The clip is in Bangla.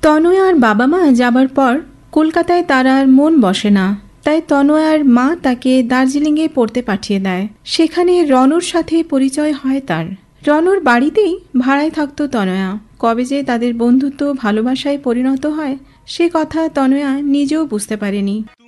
তনয়ার বাবা মা যাবার পর কলকাতায় তার আর মন বসে না। তাই তনয়ার মা তাকে দার্জিলিংয়ে পড়তে পাঠিয়ে দেয়। সেখানে রনুর সাথে পরিচয় হয় তার। রনুর বাড়িতেই ভাড়ায় থাকতো তনয়া। কবে যে তাদের বন্ধুত্ব ভালোবাসায় পরিণত হয় সে কথা তনয়া নিজেও বুঝতে পারেনি।